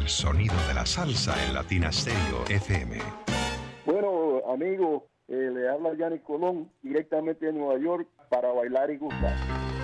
El sonido de la salsa en Latina Stereo FM. Bueno, amigo, le habla Yanni Colón directamente de Nueva York para bailar y gustar.